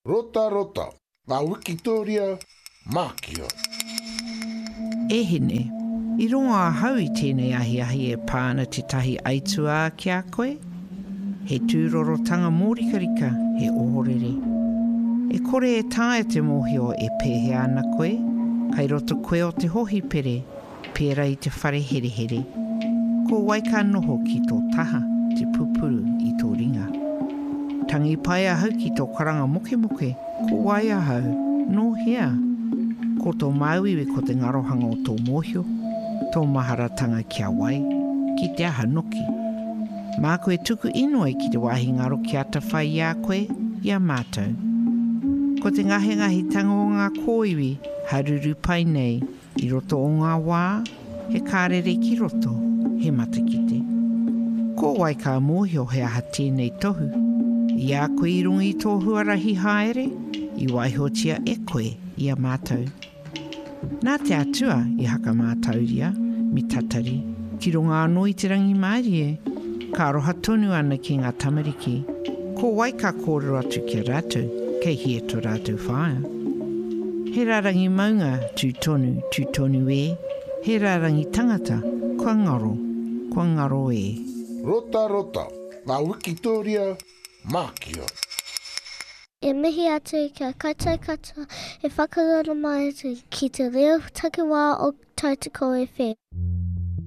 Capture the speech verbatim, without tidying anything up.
Rota rota, ngā Wikitoria, Mākio. E hene, i ronga a hau i tēnei ahi ahi e pāna te tahi aitua ki a koe. He tūrorotanga mōrikarika, he ohorere. E kore e tāe te mōhio e pēhe ana koe, kai roto koe o te hohi pere, pēra i te whare here here. Ko waika noho ki tō taha, te pupuru i tō ringa. Tangi pai a hau ki tō karanga moke moke, ko wai a hau, no hea. Ko tō mauiwe ko te ngarohanga o tō mōhio, tō maharatanga kia wai, ki te aha noki. Mā koe tuku inoi ki te wahi ngaro ki ata whai i a koe, i a mātou. Ko te ngahe ngahi tanga o ngā kōiwi, haruru pai nei, i roto o ngā wā, he kārere ki roto, he matakite. Ko wai ka mōhio he aha tēnei tohu, i a koe i runga i tō huarahi haere, i waihotia e koe i a mātou. Nā te atua i haka mātauria, mi tatari, ki runga anō i te rangi mārie, ka roha tonu ana ki ngā tamariki, ko wai ka kōrero atu ki a rātou, kei hia tō rātou whaia. He rārangi maunga tū tonu, tū tonu e, he rārangi tangata, kua ngaro, kua ngaro e. Rota rota, ngā Wikitoria, Mākio. E mihi atu kia kaitai katoa, e whakarara mai atu ki te reo takiwā o Tautoko F M.